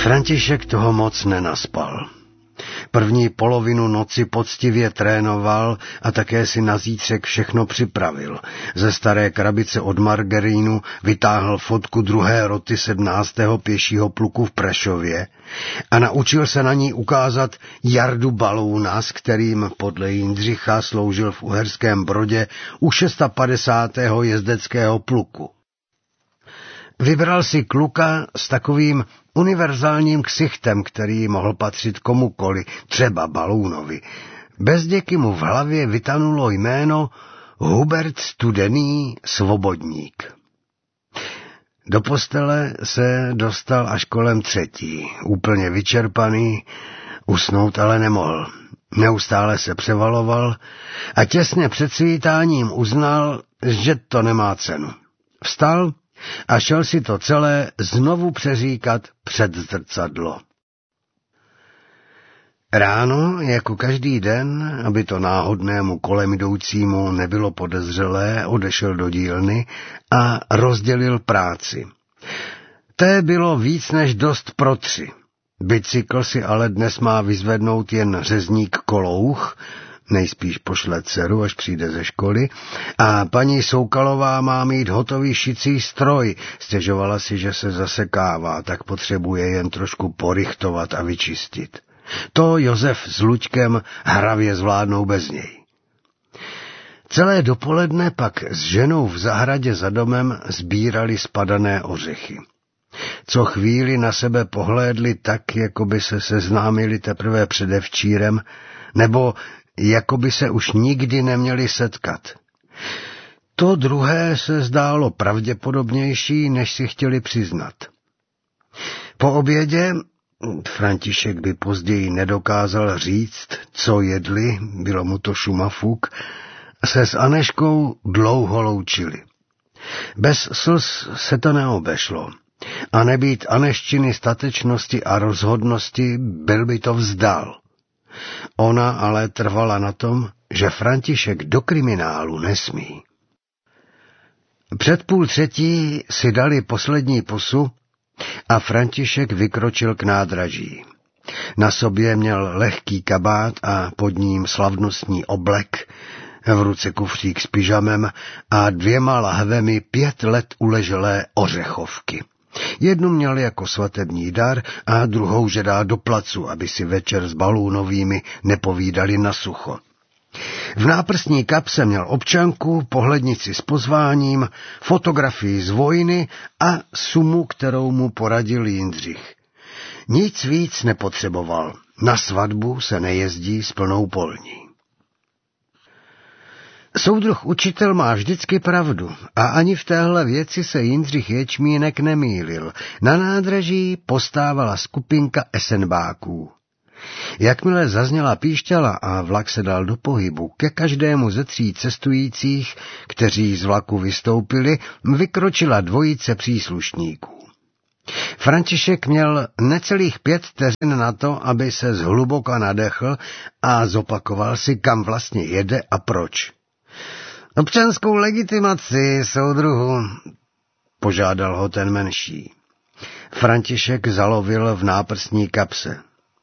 František toho moc nenaspal. První polovinu noci poctivě trénoval a také si na zítřek všechno připravil. Ze staré krabice od margarínu vytáhl fotku 2. roty 17. pěšího pluku v Prešově a naučil se na ní ukázat Jardu Balouna, s kterým podle Jindřicha sloužil v Uherském Brodě u 650. jezdeckého pluku. Vybral si kluka s takovým univerzálním ksichtem, který mohl patřit komukoli, třeba Balounovi. Bezděky mu v hlavě vytanulo jméno Hubert Studený Svobodník. Do postele se dostal až kolem 3, úplně vyčerpaný, usnout ale nemohl. Neustále se převaloval a těsně před svítáním uznal, že to nemá cenu. Vstal a šel si to celé znovu přeříkat před zrcadlo. Ráno, jako každý den, aby to náhodnému kolem jdoucímu nebylo podezřelé, odešel do dílny a rozdělil práci. Té bylo víc než dost pro 3. Bicykl si ale dnes má vyzvednout jen řezník Kolouch, nejspíš pošle dceru, až přijde ze školy, a paní Soukalová má mít hotový šicí stroj. Stěžovala si, že se zasekává, tak potřebuje jen trošku porychtovat a vyčistit. To Josef s Luďkem hravě zvládnou bez něj. Celé dopoledne pak s ženou v zahradě za domem sbírali spadané ořechy. Co chvíli na sebe pohlédli tak, jako by se seznámili teprve předevčírem, nebo jako by se už nikdy neměli setkat. To druhé se zdálo pravděpodobnější, než si chtěli přiznat. Po obědě, František by později nedokázal říct, co jedli, bylo mu to šumafuk, se s Aneškou dlouho loučili. Bez slz se to neobešlo. A nebýt Aneščiny statečnosti a rozhodnosti, byl by to vzdal. Ona ale trvala na tom, že František do kriminálu nesmí. Před 2:30 si dali poslední pusu a František vykročil k nádraží. Na sobě měl lehký kabát a pod ním slavnostní oblek, v ruce kufřík s pyžamem a 2 lahvemi 5 let uleželé ořechovky. Jednu měl jako svatební dar a druhou že dá do placu, aby si večer s Balounovými nepovídali na sucho. V náprstní kapse měl občanku, pohlednici s pozváním, fotografii z vojny a sumu, kterou mu poradil Jindřich. Nic víc nepotřeboval. Na svatbu se nejezdí s plnou polní. Soudruh učitel má vždycky pravdu a ani v téhle věci se Jindřich Ječmínek nemýlil. Na nádraží postávala skupinka esenbáků. Jakmile zazněla píšťala a vlak se dal do pohybu, ke každému ze 3 cestujících, kteří z vlaku vystoupili, vykročila 2 příslušníků. František měl necelých 5 vteřin na to, aby se zhluboka nadechl a zopakoval si, kam vlastně jede a proč. Občanskou legitimaci, soudruhu, požádal ho ten menší. František zalovil v náprstní kapse.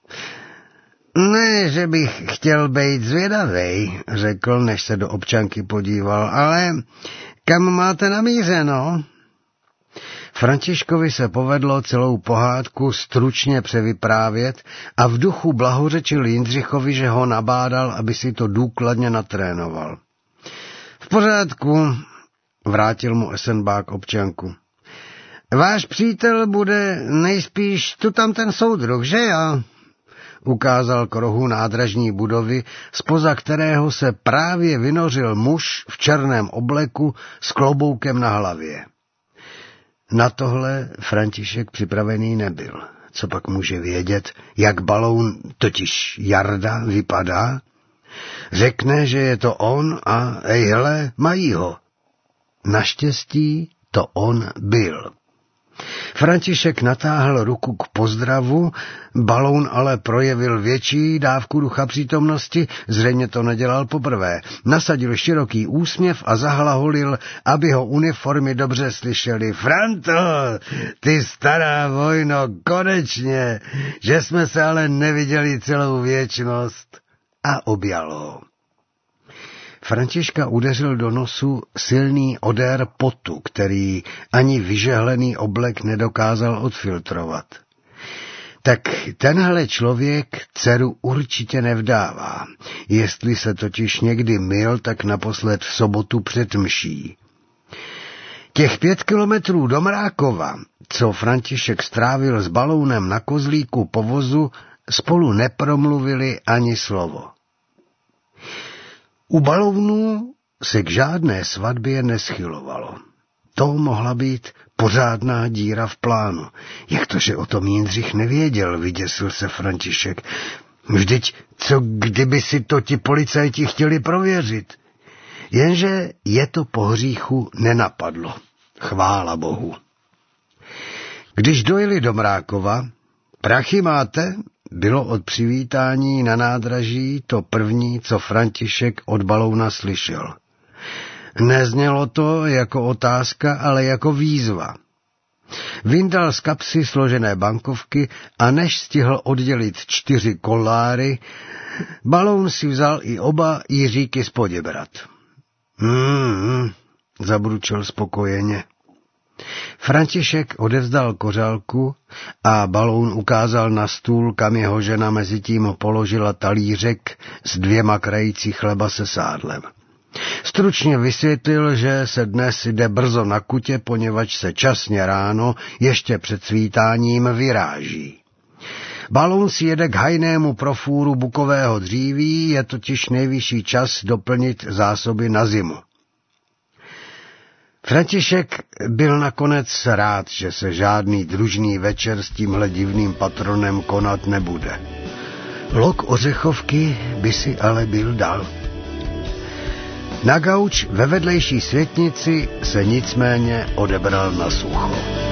Ne, že bych chtěl být zvědavej, řekl, než se do občanky podíval, ale kam máte namířeno? Františkovi se povedlo celou pohádku stručně převyprávět a v duchu blahořečil Jindřichovi, že ho nabádal, aby si to důkladně natrénoval. V pořádku, vrátil mu esenbák občanku. Váš přítel bude nejspíš tu tam ten soudruh, že jo? Ukázal k rohu nádražní budovy, zpoza kterého se právě vynořil muž v černém obleku s kloboukem na hlavě. Na tohle František připravený nebyl. Co pak může vědět, jak Baloun, totiž Jarda, vypadá? Řekne, že je to on a hele, mají ho. Naštěstí to on byl. František natáhl ruku k pozdravu, Baloun ale projevil větší dávku ducha přítomnosti, zřejmě to nedělal poprvé. Nasadil široký úsměv a zahlaholil, aby ho uniformy dobře slyšeli. Franto, ty stará vojno, konečně, že jsme se ale neviděli celou věčnost. A objal ho. Františka udeřil do nosu silný odér potu, který ani vyžehlený oblek nedokázal odfiltrovat. Tak tenhle člověk dceru určitě nevdává. Jestli se totiž někdy myl, tak naposled v sobotu před mší. Těch 5 kilometrů do Mrákova, co František strávil s Balounem na kozlíku po vozu, spolu nepromluvili ani slovo. U Balounů se k žádné svatbě neschylovalo. To mohla být pořádná díra v plánu. Jak to, že o tom Jindřich nevěděl, vyděsil se František. Vždyť co kdyby si to ti policajti chtěli prověřit? Jenže je to po hříchu nenapadlo. Chvála Bohu. Když dojeli do Mrákova, prachy máte? Bylo od přivítání na nádraží to první, co František od Balouna slyšel. Neznělo to jako otázka, ale jako výzva. Vyndal z kapsy složené bankovky a než stihl oddělit 4 koláry, Baloun si vzal i oba Jiříky z Poděbrad. Zabručel spokojeně. František odevzdal kořálku a Baloun ukázal na stůl, kam jeho žena mezi tím položila talířek s 2 krající chleba se sádlem. Stručně vysvětlil, že se dnes jde brzo na kutě, poněvadž se časně ráno ještě před svítáním vyráží. Baloun si jede k hajnému profůru bukového dříví, je totiž nejvyšší čas doplnit zásoby na zimu. František byl nakonec rád, že se žádný družný večer s tímhle divným patronem konat nebude. Lok ořechovky by si ale byl dal. Na gauč ve vedlejší světnici se nicméně odebral na sucho.